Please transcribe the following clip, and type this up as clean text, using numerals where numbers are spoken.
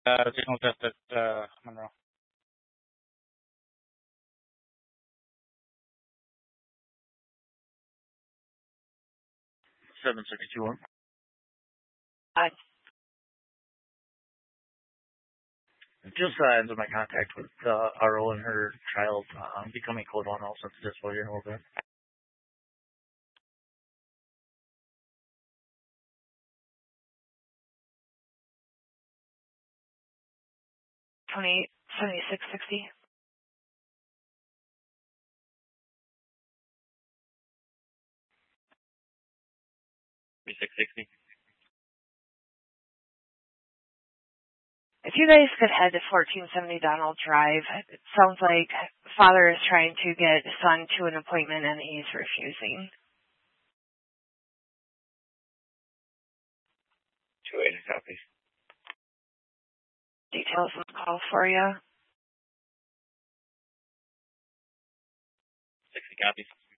Signal test at Monroe. 761. Just ends of my contact with RO and her child becoming code 1 all sensitive for here a little bit. $28, $76.60. 3660. If you guys could head to 1470 Donald Drive, it sounds like father is trying to get son to an appointment and he's refusing. 280 copies. Details on the call for you. 60 copies.